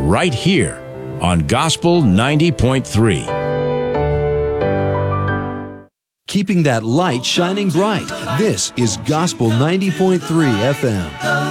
right here on Gospel 90.3. Keeping that light shining bright. This is Gospel 90.3 FM.